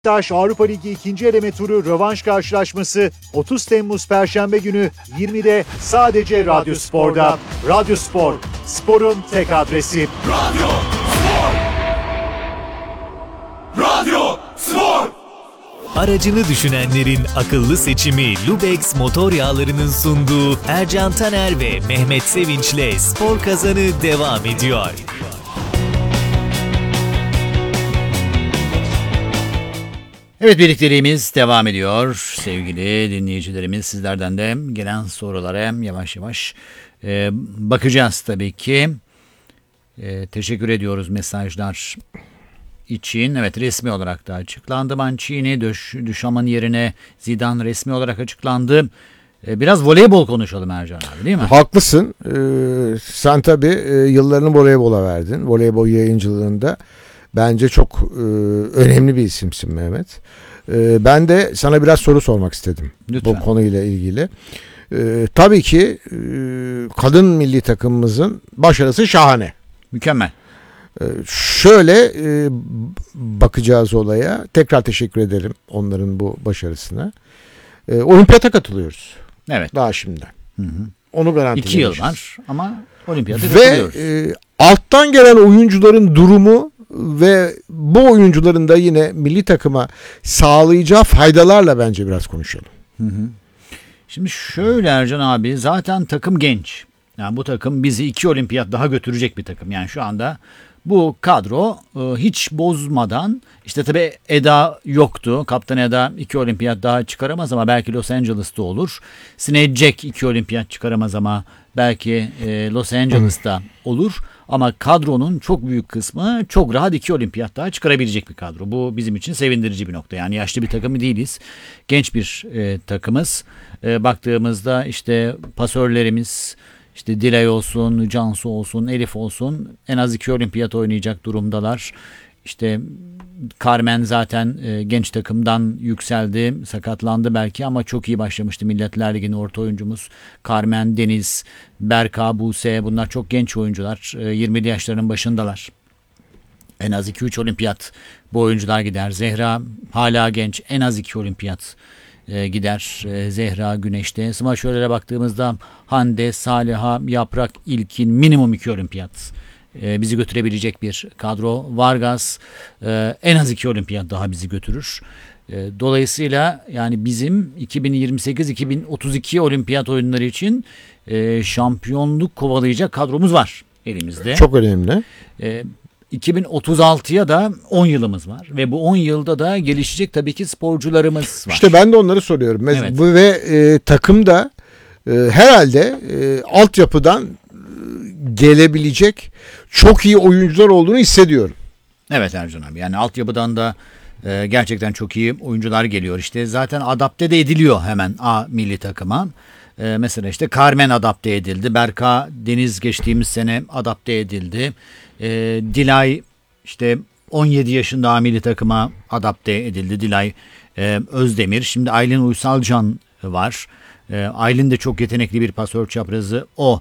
Beşiktaş Avrupa Ligi 2. eleme turu rövanş karşılaşması 30 Temmuz Perşembe günü 20'de sadece Radyo Spor'da. Radyo Spor, sporun tek adresi. Radyo Spor! Radyo Spor! Aracını düşünenlerin akıllı seçimi Lubex motor yağlarının sunduğu Ercan Taner ve Mehmet Sevinç'le Spor Kazanı devam ediyor. Evet, birlikteliğimiz devam ediyor. Sevgili dinleyicilerimiz, sizlerden de gelen sorulara yavaş yavaş bakacağız tabii ki. Teşekkür ediyoruz mesajlar için. Evet, resmi olarak da açıklandı. Mancini, Duşam'ın yerine Zidane resmi olarak açıklandı. Biraz voleybol konuşalım Ercan abi, değil mi? Haklısın. Sen tabii yıllarını voleybola verdin. Voleybol yayıncılığında. Bence çok önemli bir isimsin Mehmet. Ben de sana biraz soru sormak istedim. Lütfen. Bu konuyla ilgili. Tabii ki kadın milli takımımızın başarısı şahane. Mükemmel. Şöyle bakacağız olaya. Tekrar teşekkür ederim onların bu başarısına. Olimpiyata katılıyoruz. Evet. Daha şimdi. Hı hı. Onu garanti 2 yıl var ama olimpiyata ve katılıyoruz. Alttan gelen oyuncuların durumu ve bu oyuncuların da yine milli takıma sağlayacağı faydalarla bence biraz konuşalım. Hı hı. Şimdi şöyle Ercan abi, zaten takım genç. Yani bu takım bizi 2 olimpiyat daha götürecek bir takım. Yani şu anda bu kadro hiç bozmadan, işte tabii Eda yoktu. Kaptan Eda 2 olimpiyat daha çıkaramaz ama belki Los Angeles'ta olur. Sinead Jack 2 olimpiyat çıkaramaz ama belki Los Angeles'ta olur. Ama kadronun çok büyük kısmı çok rahat 2 olimpiyat daha çıkarabilecek bir kadro. Bu bizim için sevindirici bir nokta. Yani yaşlı bir takımı değiliz. Genç bir takımız. Baktığımızda işte pasörlerimiz, İşte Dilay olsun, Cansu olsun, Elif olsun en az 2 olimpiyat oynayacak durumdalar. İşte Carmen zaten genç takımdan yükseldi, sakatlandı belki ama çok iyi başlamıştı. Milletler Ligi'nin orta oyuncumuz Carmen, Deniz, Berka, Buse, bunlar çok genç oyuncular. 20'li yaşlarının başındalar. En az 2-3 olimpiyat bu oyuncular gider. Zehra hala genç, en az 2 olimpiyat gider. Zehra Güneş'te. Smaçörlere baktığımızda Hande, Saliha, Yaprak, İlkin minimum 2 olimpiyat bizi götürebilecek bir kadro. Vargas en az 2 olimpiyat daha bizi götürür. Dolayısıyla yani bizim 2028-2032 olimpiyat oyunları için şampiyonluk kovalayacak kadromuz var elimizde. Çok önemli. 2036'ya da 10 yılımız var ve bu 10 yılda da gelişecek tabii ki sporcularımız var. İşte ben de onları soruyorum. Evet. Ve takımda herhalde altyapıdan gelebilecek çok iyi oyuncular olduğunu hissediyorum. Evet Ercan abi, yani altyapıdan da gerçekten çok iyi oyuncular geliyor. İşte zaten adapte de ediliyor hemen A milli takıma. Mesela işte Carmen adapte edildi. Berka Deniz geçtiğimiz sene adapte edildi. Dilay işte 17 yaşında A milli takıma adapte edildi. Dilay Özdemir. Şimdi Aylin Uysalcan var. Aylin de çok yetenekli bir pasör çaprazı. O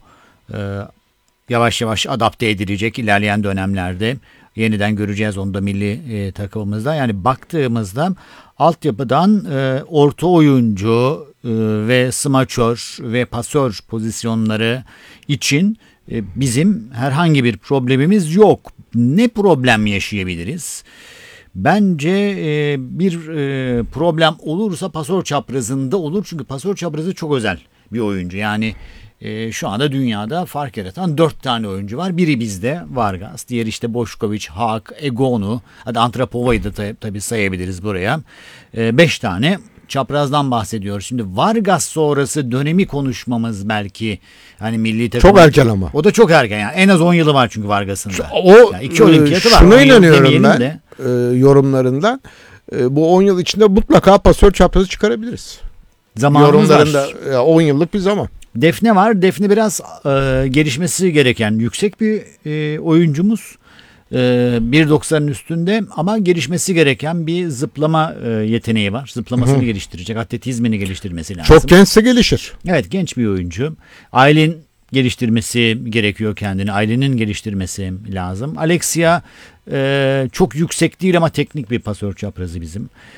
yavaş yavaş adapte edilecek ilerleyen dönemlerde. Yeniden göreceğiz onu da milli takımımızda. Yani baktığımızda altyapıdan orta oyuncu ve smaçör ve pasör pozisyonları için bizim herhangi bir problemimiz yok. Ne problem yaşayabiliriz? Bence bir problem olursa pasör çaprazında olur. Çünkü pasör çaprazı çok özel bir oyuncu. Yani şu anda dünyada fark yaratan 4 tane oyuncu var. Biri bizde Vargas, diğeri işte Boşkoviç, Haak, Egonu, hadi Antropova'yı da tabii sayabiliriz buraya. 5 tane çaprazdan bahsediyoruz. Şimdi Vargas sonrası dönemi konuşmamız belki hani milli takım. Çok erken ama. O da çok erken yani. En az 10 yılı var çünkü Vargas'ın da. O 2 olimpiyatı var. Şuna inanıyorum ben de. Yorumlarından. Bu 10 yıl içinde mutlaka pasör çaprazı çıkarabiliriz. Zamanımız Yorumlarında var. 10 yıllık bir zaman. Defne var. Defne biraz gelişmesi gereken yüksek bir oyuncumuz. 1.90'ın üstünde ama gelişmesi gereken bir zıplama yeteneği var. Zıplamasını geliştirecek, atletizmini geliştirmesi lazım. Çok gençse gelişir. Evet, genç bir oyuncu. Aylin geliştirmesi gerekiyor kendini. Aylin'in geliştirmesi lazım. Alexia Çok yüksek değil ama teknik bir pasör çaprazı bizim.